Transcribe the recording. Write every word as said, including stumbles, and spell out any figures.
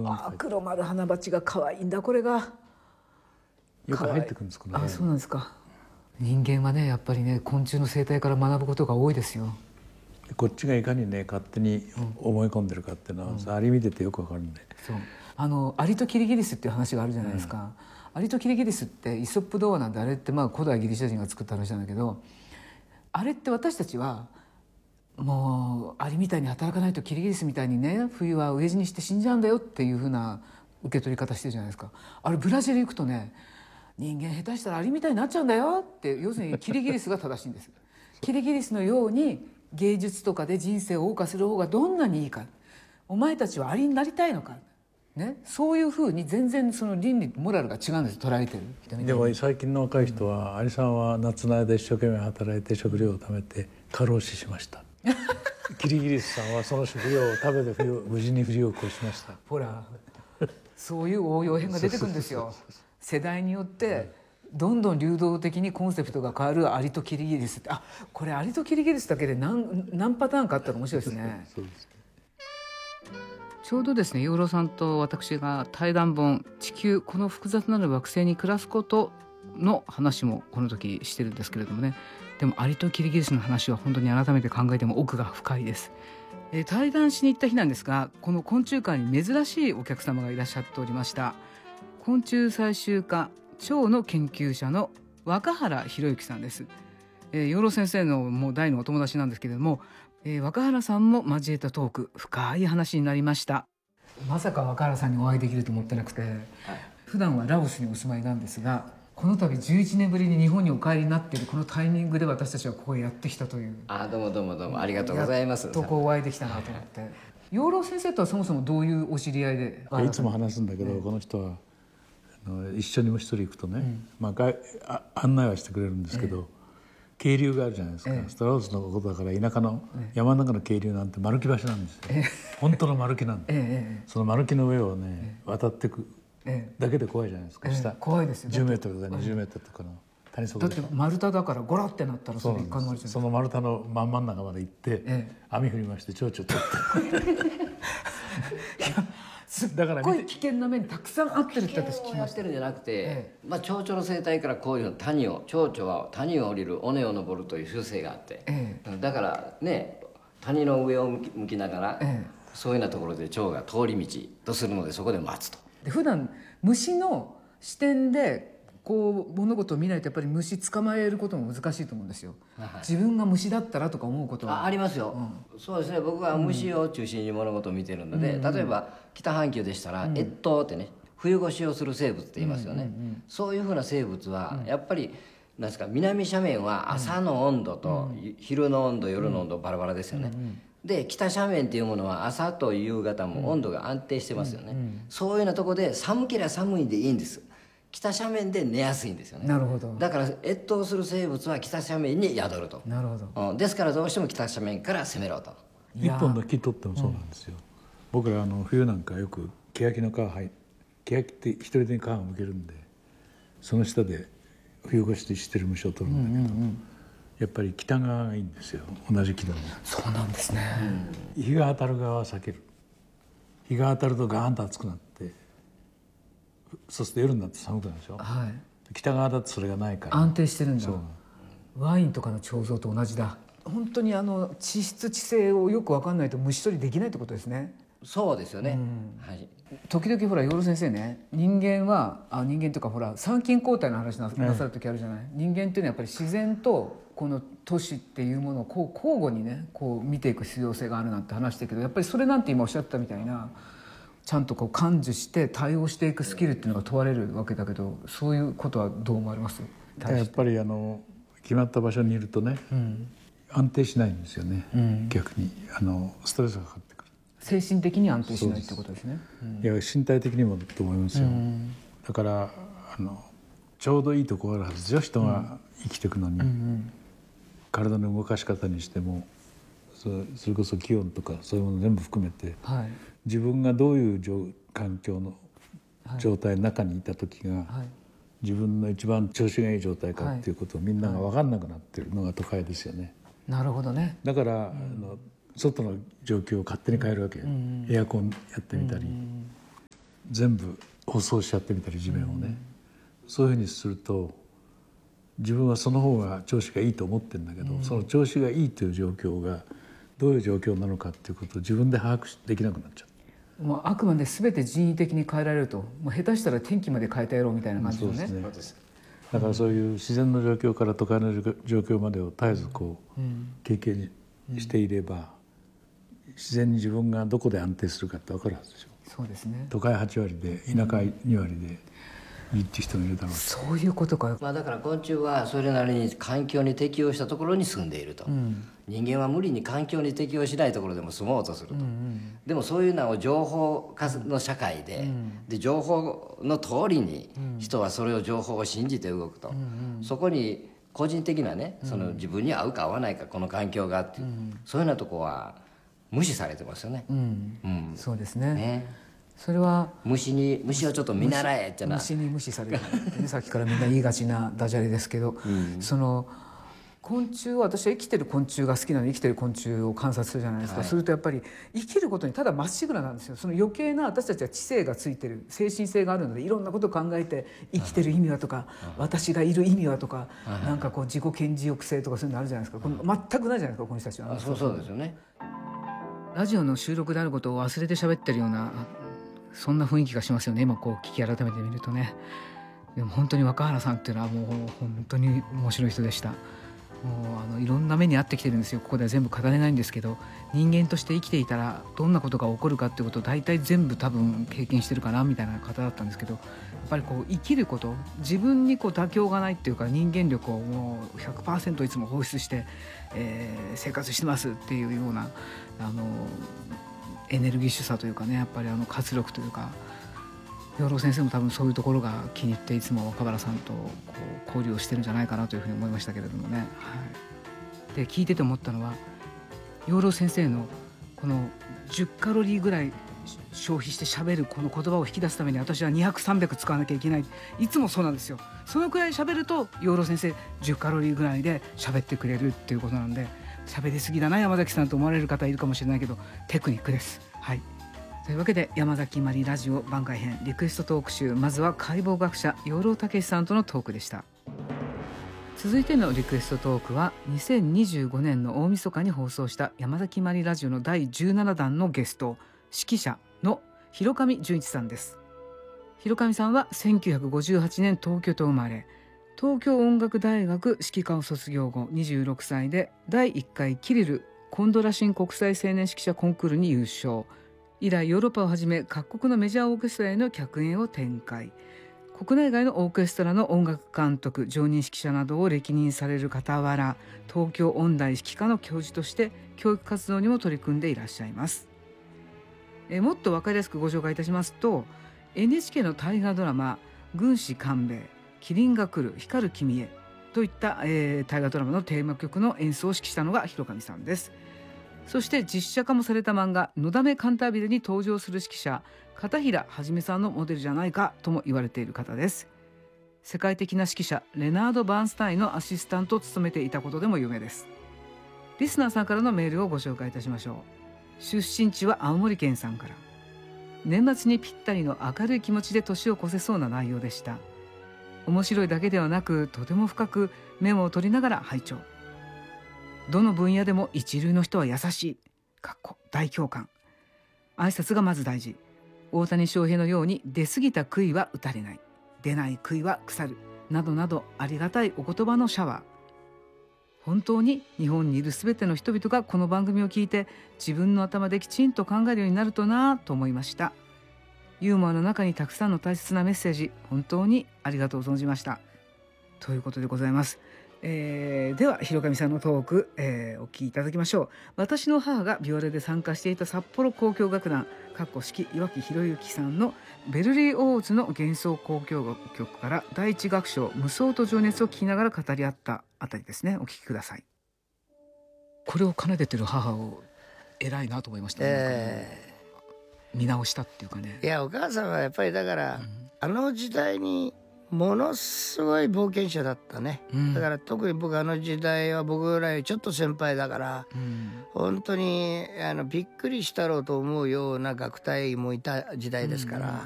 わあ、黒丸花鉢が可愛いんだ。これがよく入ってくるんですこの部屋あ、そうなんですか。人間はねやっぱりね昆虫の生態から学ぶことが多いですよ。 こっちがいかにね勝手に思い込んでるかっていうのは、うん、アリ見ててよくわかるんで。 そう、あのアリとキリギリスっていう話があるじゃないですか、うん、アリとキリギリスってイソップ童話なんで、あれってまあ古代ギリシャ人が作った話なんだけど、あれって私たちはもうアリみたいに働かないとキリギリスみたいにね冬は飢え死にして死んじゃうんだよっていう風な受け取り方してるじゃないですか。あれブラジル行くとね、人間下手したらアリみたいになっちゃうんだよって、要するにキリギリスが正しいんですキリギリスのように芸術とかで人生を謳歌する方がどんなにいいか、お前たちはアリになりたいのか、ね、そういうふうに全然その倫理モラルが違うんです、捉えてる。 でも最近の若い人は、うん、アリさんは夏の間一生懸命働いて食料を貯めて過労死しましたキリギリスさんはその食料を食べて無事に冬を越しました。 ほらそういう応用編が出てくるんですよ。世代によってどんどん流動的にコンセプトが変わるアリとキリギリスって、あ、これアリとキリギリスだけで 何, 何パターンかあったら面白いですねそうですね。 ちょうどですね、養老さんと私が対談本「地球この複雑なる惑星に暮らすこと」の話もこの時してるんですけれどもね、でもアリとキリギリスの話は本当に改めて考えても奥が深いです。えー、対談しに行った日なんですが、この昆虫館に珍しいお客様がいらっしゃっておりました。昆虫採集家蝶の研究者の若原博之さんです。えー、養老先生のもう大のお友達なんですけれども、えー、若原さんも交えたトーク、深い話になりました。まさか若原さんにお会いできると思ってなくて、はい、普段はラオスにお住まいなんですが、この度じゅういちねんぶりに日本にお帰りになっているこのタイミングで私たちはここへやってきたという。 あ、どうもどうもどうもありがとうございます。 やっとこうお会いできたなと思って、はい、養老先生とはそもそもどういうお知り合いで。 いつも話すんだけど、ね、この人はあの一緒にも一人行くとね、うん、まあ、あ案内はしてくれるんですけど、えー、渓流があるじゃないですか、えー、ストラウスのことだから田舎の山の中の渓流なんて丸木橋なんですよ、えー、本当の丸木なんで、えー、その丸木の上をね、えー、渡っていくだけで怖いじゃないですか、えー、下怖いですよ。 じゅうメートルとかにじゅうメートルとかの谷底で、 だって丸太だからゴロってなったらそれ一回もあるじゃないですか。 その丸太の真ん真ん中まで行って、えー、網振りまして蝶々取ってすっごい危険な面たくさんあってるって私聞きました。危険をやってるんじゃなくて、ええ、まあ、蝶々の生態からこういう谷を蝶々は谷を降りる尾根を登るという習性があって、ええ、だからね谷の上を向き、向きながら、ええ、そういうようなところで蝶が通り道とするのでそこで待つと。 で普段虫の視点でこう物事を見ないとやっぱり虫捕まえることも難しいと思うんですよ、はい、自分が虫だったらとか思うことはあ, ありますよ、うん、そうですね。僕は虫を中心に物事を見てるので、うん、例えば北半球でしたら、うん、越冬ってね冬越しをする生物って言いますよね、うんうんうん、そういうふうな生物はやっぱり、なんですか、南斜面は朝の温度と昼の温度、夜の温度バラバラですよね、うんうん、で北斜面っていうものは朝と夕方も温度が安定してますよね、うんうんうん、そういうようなところで寒ければ寒いんでいいんです。北斜面で寝やすいんですよね。 なるほど。 だから越冬する生物は北斜面に宿ると。 なるほど、 うん、ですからどうしても北斜面から攻めろと。 一本の木取ってもそうなんですよ、うん、僕らあの冬なんかよく欅の皮入っ欅って一人で皮をむけるんで、その下で冬越ししてる虫を取るんだけど、うんうんうん、やっぱり北側がいいんですよ、同じ木でも。 そうなんですね、 うん、日が当たる側は避ける。日が当たるとガーンと暑くなって、そうすると夜になって寒くなるでしょ、はい、北側だとそれがないから安定してるんだ。そうワインとかの彫像と同じだ。本当にあの地質地性をよく分かんないと虫取りできないってことですね。 そうですよね、うん、はい、 時々ほら養老先生ね、人間はあ人間とかほら参勤交代の話 な, なさる時あるじゃない、はい、人間っていうのはやっぱり自然とこの都市っていうものをこう交互にねこう見ていく必要性があるなんて話してるけど、やっぱりそれなんて今おっしゃったみたいなちゃんとこう感受して対応していくスキルっていうのが問われるわけだけど、そういうことはどう思われます？ やっぱりあの決まった場所にいるとね、うん、安定しないんですよね、うん、逆にあのストレスがかかってくる。 精神的に安定しないってことですね。 うん、いや身体的にもだと思いますよ、うん、だからあのちょうどいいところがあるはずよ、人が生きていくのに、うんうん、体の動かし方にしてもそれこそ気温とかそういうもの全部含めて、はい、自分がどういう環境の状態の中にいた時が、はい、自分の一番調子がいい状態かっていうことをみんなが分かんなくなってるのが都会ですよね。 なるほどね。 だから、うん、あの外の状況を勝手に変えるわけ、うん、エアコンやってみたり、うん、 全部舗装しちゃってみたり地面をね、うん、そういうふうにすると自分はその方が調子がいいと思ってるんだけど、うん、その調子がいいという状況がどういう状況なのかっていうことを自分で把握できなくなっちゃう。 もうあくまで全て人為的に変えられると、もう下手したら天気まで変えてやろうみたいな感じですね。そうですね。 だからそういう自然の状況から都会の状況までを絶えずこう経験していれば、自然に自分がどこで安定するかって分かるはずでしょ。 そうですね。 都会はち割で田舎に割でいいっていう人がいるだろう。 そういうことか。 まあ、だから昆虫はそれなりに環境に適応したところに住んでいると、うん、人間は無理に環境に適応しないところでも住もうとすると、うんうん、でもそういうのを情報化の社会で、うん、で情報の通りに人はそれを情報を信じて動くと、うんうん、そこに個人的なね、その自分に合うか合わないかこの環境がっていう、うん、そういうようなとこは無視されてますよね、うんうん、そうですね。 ね、 それは虫に虫をちょっと見習えってな、 虫に無視されるってね、さっきからみんな言いがちなダジャレですけど、うん、その昆虫は、私は生きてる昆虫が好きなので生きてる昆虫を観察するじゃないですか、はい、するとやっぱり生きることにただまっしぐらなんですよ。その余計な私たちは知性がついてる、精神性があるのでいろんなことを考えて、生きてる意味はとか、私がいる意味はとか、なんかこう自己顕示欲性とかそういうのあるじゃないですか。この全くないじゃないですか、この人たちは。 あ、そうそうですよね。 ラジオの収録であることを忘れて喋ってるような、そんな雰囲気がしますよね、今こう聞き改めてみるとね。でも本当に若原さんっていうのはもう本当に面白い人でした。もうあのいろんな目に遭ってきてるんですよ。ここでは全部語れないんですけど、人間として生きていたらどんなことが起こるかっていうことを大体全部多分経験してるかなみたいな方だったんですけど、やっぱりこう生きること、自分にこう妥協がないっていうか、人間力をもう ひゃくパーセント いつも放出して、えー、生活してますっていうようなあのエネルギッシュさというかね、やっぱりあの活力というか、養老先生も多分そういうところが気に入っていつも若原さんとこう交流をしてるんじゃないかなというふうに思いましたけれどもね、はい、で聞いてて思ったのは、養老先生のこのじゅっカロリーぐらい消費して喋るこの言葉を引き出すために私はにひゃく、さんびゃく使わなきゃいけない、いつもそうなんですよ。そのくらい喋ると養老先生じゅっカロリーぐらいで喋ってくれるっていうことなんで、喋りすぎだな山崎さんと思われる方いるかもしれないけど、テクニックです。はい、というわけで山崎まりラジオ番外編リクエストトーク集、まずは解剖学者養老孟司さんとのトークでした。続いてのリクエストトークはにせんにじゅうごねんの大晦日に放送した山崎まりラジオのだいじゅうななだんのゲスト、指揮者の広上純一さんです。広上さんはせんきゅうひゃくごじゅうはちねん東京と生まれ、東京音楽大学指揮科を卒業後にじゅうろくさいでだいいっかいキリルコンドラシン国際青年指揮者コンクールに優勝。以来ヨーロッパをはじめ各国のメジャーオーケストラへの客演を展開。国内外のオーケストラの音楽監督、常任指揮者などを歴任される傍ら、東京音大指揮科の教授として教育活動にも取り組んでいらっしゃいます。えもっと分かりやすくご紹介いたしますと、 エヌエイチケー の大河ドラマ軍師官兵衛、キリンが来る、光る君へといった、えー、大河ドラマのテーマ曲の演奏を指揮したのが広上さんです。そして実写化もされた漫画のだめカンタービレに登場する指揮者片平一さんのモデルじゃないかとも言われている方です。世界的な指揮者レナード・バーンスタインのアシスタントを務めていたことでも有名です。リスナーさんからのメールをご紹介いたしましょう。出身地は青森県さんから。年末にぴったりの明るい気持ちで年を越せそうな内容でした。面白いだけではなく、とても深くメモを取りながら拝聴。どの分野でも一流の人は優しい、かっこ大共感。挨拶がまず大事。大谷翔平のように出過ぎた杭は打たれない、出ない杭は腐る、などなどありがたいお言葉のシャワー。本当に日本にいるすべての人々がこの番組を聞いて自分の頭できちんと考えるようになるとなぁと思いました。ユーモアの中にたくさんの大切なメッセージ、本当にありがとう存じました。ということでございます。えー、では広上さんのトーク、えー、お聞きいただきましょう。私の母がビオレで参加していた札幌交響楽団かっこ指揮岩木博之さんのベルリー・オーズの幻想交響曲から第一楽章無双と情熱を聞きながら語り合ったあたりですね。お聞きください。これを奏でてる母を偉いなと思いました、ねえー、見直したっていうかね。 いやお母さんはやっぱりだから、うん、あの時代にものすごい冒険者だったね、うん、だから特に僕あの時代は僕らよりちょっと先輩だから、うん、本当にあのびっくりしたろうと思うような楽隊もいた時代ですから、